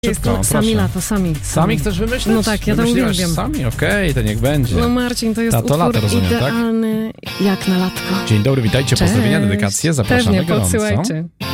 Szybko, Sami lata, sami. Sami chcesz wymyślić? No tak, ja to Wymyśliłaś uwielbiam. Sami? Okej, to niech będzie. No Marcin, to jest Tato lato, utwór rozumiem, tak? idealny jak na latko. Dzień dobry, witajcie, pozdrowienia, dedykacje, zapraszamy Pewnie, gorąco. podsyłajcie.